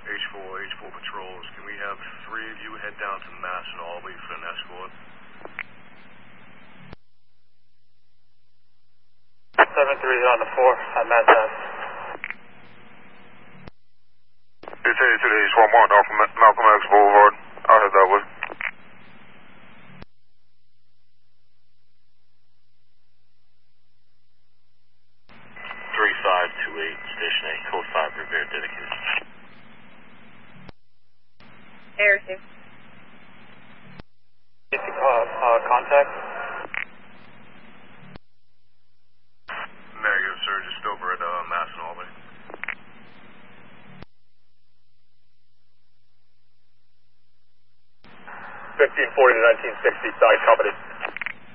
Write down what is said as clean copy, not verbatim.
H4 patrols. Can we have 3 of you head down to Mass and Albany for an escort? 7-3 on the 4 at Mass Ave. It's headed to the H1 marked off of Malcolm X Boulevard. I'll head that way. Station 8, Code 5, Revere dedicated. Air 6. Contact? Negative, sir. Just over at Mass and Albany. 1540 to 1960, side company.